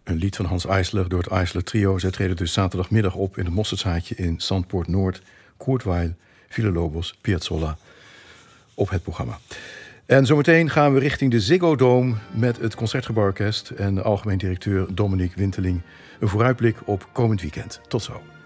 Een lied van Hans Eisler door het Eisler Trio. Zij treden dus zaterdagmiddag op in het Mosterdzaadje in Zandpoort Noord. Kurt Weill, Villa-Lobos, Piazzolla op het programma. En zometeen gaan we richting de Ziggo Dome met het Concertgebouworkest en de algemeen directeur Dominique Winteling. Een vooruitblik op komend weekend. Tot zo.